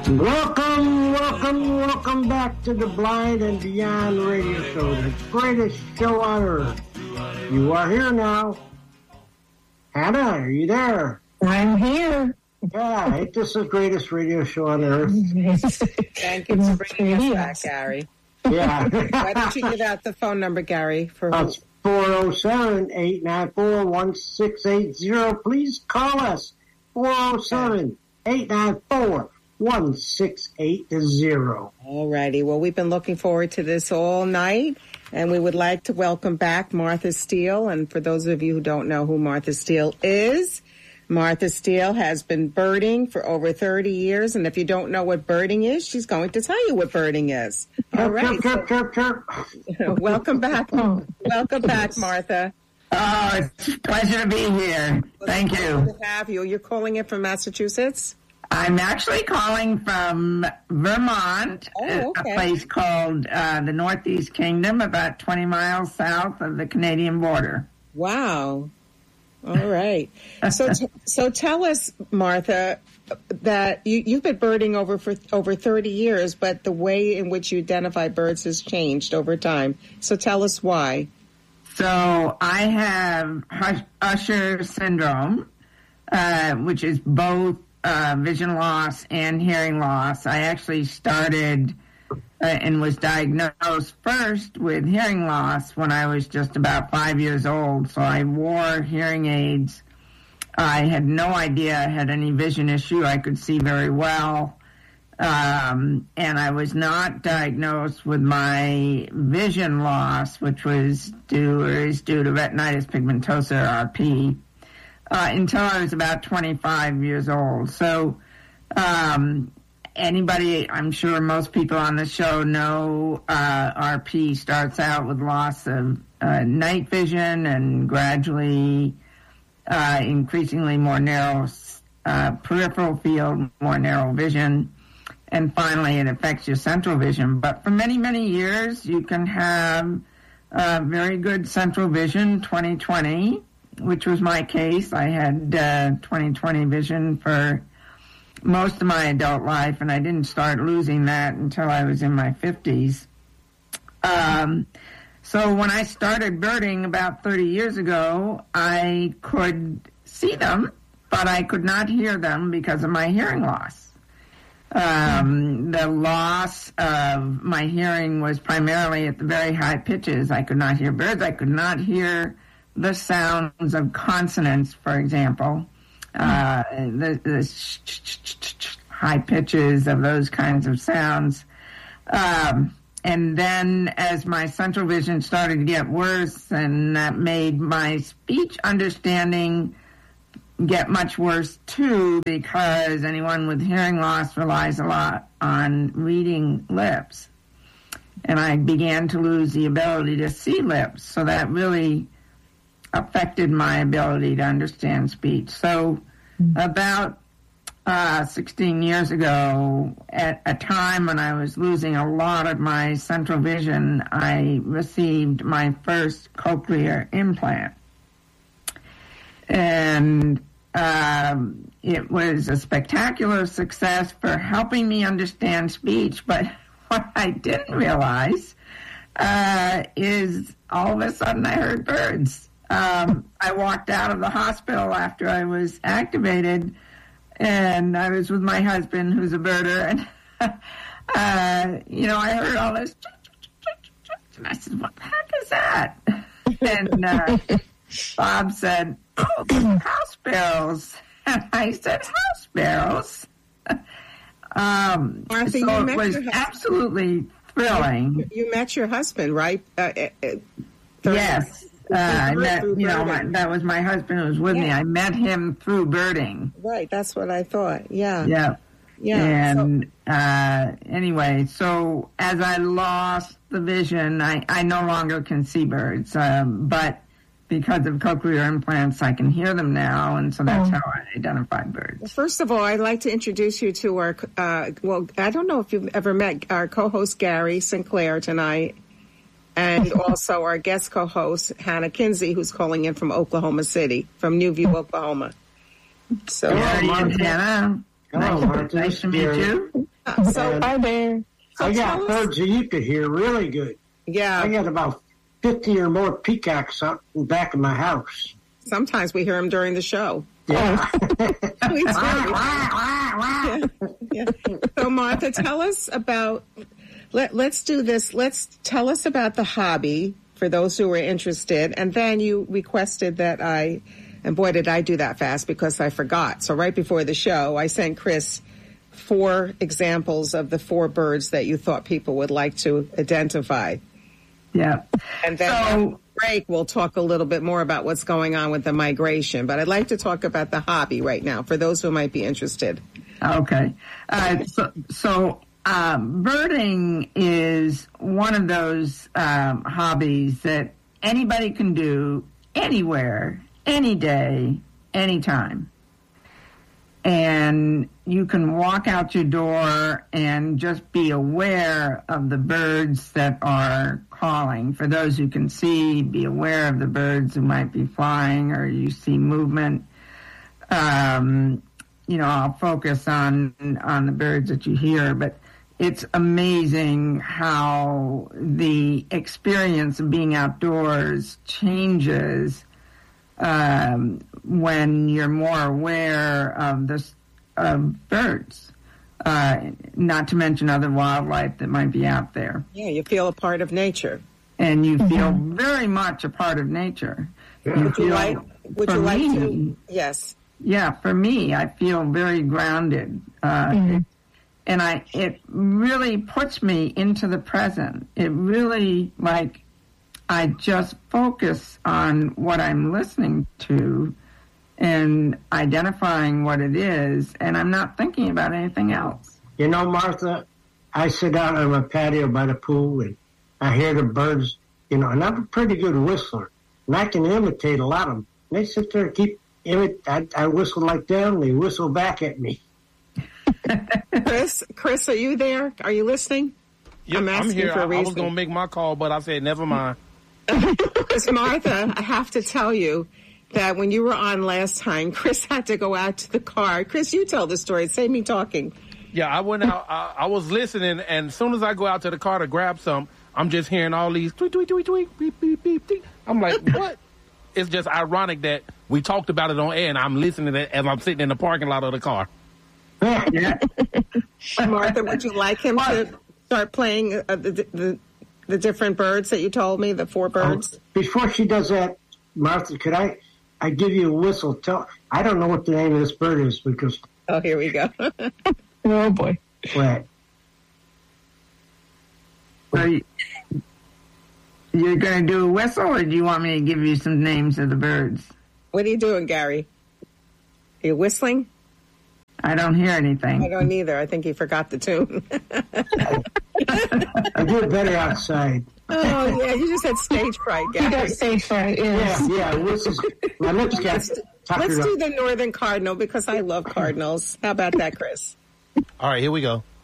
Welcome back to the Blind and Beyond radio show, the greatest show on earth. You are here now. Hannah, are you there? I'm here. Yeah, this is the greatest radio show on earth. Thank you for bringing us back, Gary. Yeah. Why don't you give out the phone number, Gary? It's 407-894-1680. Please call us. 407-894-1680. All righty. Well, we've been looking forward to this all night, and we would like to welcome back Martha Steele. And for those of you who don't know who Martha Steele is, Martha Steele has been birding for over 30 years, and if you don't know what birding is, she's going to tell you what birding is. All right. Welcome back. Welcome back, Martha. Oh, it's a pleasure to be here. Thank you. Good to have you. You're calling in from Massachusetts? I'm actually calling from Vermont, a place called the Northeast Kingdom, about 20 miles south of the Canadian border. Wow. All right. So tell us, Martha, that you've been birding over 30 years, but the way in which you identify birds has changed over time. So tell us why. So I have Usher syndrome, which is both vision loss and hearing loss. I actually started and was diagnosed first with hearing loss when I was just about 5 years old. So I wore hearing aids. I had no idea I had any vision issue. I could see very well. And I was not diagnosed with my vision loss, which is due to retinitis pigmentosa, RP, until I was about 25 years old. So, anybody, I'm sure most people on the show know, RP starts out with loss of night vision and gradually increasingly more narrow peripheral field, more narrow vision, and finally it affects your central vision. But for many, many years, you can have very good central vision, 20/20, which was my case. I had 20/20 vision for most of my adult life, and I didn't start losing that until I was in my 50s. So when I started birding about 30 years ago, I could see them, but I could not hear them because of my hearing loss. The loss of my hearing was primarily at the very high pitches. I could not hear birds. I could not hear the sounds of consonants, for example. The high pitches of those kinds of sounds. And then as my central vision started to get worse, and that made my speech understanding get much worse too, because anyone with hearing loss relies a lot on reading lips. And I began to lose the ability to see lips, so that really affected my ability to understand speech. So about 16 years ago, at a time when I was losing a lot of my central vision, I received my first cochlear implant. And it was a spectacular success for helping me understand speech, but what I didn't realize is all of a sudden I heard birds. I walked out of the hospital after I was activated, and I was with my husband, who's a birder, and, I heard all this, and I said, what the heck is that? And Bob said, oh, house sparrows. And I said, house sparrows? Martha, so it was absolutely thrilling. You met your husband, right? Yes. I met, that was my husband who was with me. I met him through birding. Right, that's what I thought. Yeah. Yeah. And anyway, so as I lost the vision, I no longer can see birds, but because of cochlear implants, I can hear them now, and so that's how I identify birds. Well, first of all, I'd like to introduce you to our, I don't know if you've ever met our co-host Gary Sinclair tonight, and also our guest co-host Hannah Kinsey, who's calling in from Oklahoma City, from New View, Oklahoma. So, Hannah. Nice to meet you. So hi there. I got birds that you could hear really good. Yeah. I got about 50 or more peacocks out in the back of my house. Sometimes we hear them during the show. Yeah. We do. Yeah. So, Martha, tell us about. Let's do this. Tell us about the hobby for those who are interested, and then you requested that and boy, did I do that fast because I forgot. So right before the show, I sent Chris 4 examples of the 4 birds that you thought people would like to identify. Yeah. And then after break, we'll talk a little bit more about what's going on with the migration. But I'd like to talk about the hobby right now for those who might be interested. Okay. So birding is one of those hobbies that anybody can do anywhere, any day, anytime. And you can walk out your door and just be aware of the birds that are calling. For those who can see, be aware of the birds who might be flying or you see movement. I'll focus on the birds that you hear, but it's amazing how the experience of being outdoors changes when you're more aware of birds, not to mention other wildlife that might be out there. Yeah, you feel a part of nature. And you feel very much a part of nature. Would you like to? Yes. Yeah, for me, I feel very grounded. And it really puts me into the present. It really, I just focus on what I'm listening to and identifying what it is, and I'm not thinking about anything else. You know, Martha, I sit out on my patio by the pool, and I hear the birds, and I'm a pretty good whistler, and I can imitate a lot of them. And they sit there and I whistle like them, and they whistle back at me. Chris, are you there? Are you listening? Yep, I'm here. I was going to make my call, but I said, never mind. Because Martha, I have to tell you that when you were on last time, Chris had to go out to the car. Chris, you tell the story. Save me talking. Yeah, I went out. I was listening, and as soon as I go out to the car to grab some, I'm just hearing all these tweet, tweet, tweet, tweet, beep, beep, beep, beep. I'm like, what? It's just ironic that we talked about it on air, and I'm listening to it as I'm sitting in the parking lot of the car. Yeah. Martha, would you like him to start playing the different birds that you told me, the 4 birds? Before she does that, Martha, could I give you a whistle? I don't know what the name of this bird is because... Oh, here we go. Oh, boy. Wait. So you're going to do a whistle, or do you want me to give you some names of the birds? What are you doing, Gary? Are you whistling? I don't hear anything. I don't either. I think he forgot the tune. I do it better outside. Oh, yeah, you just had stage fright, Gary. You got stage fright, yes. Yeah, my lips got Let's do the Northern Cardinal because I love cardinals. How about that, Chris? All right, here we go.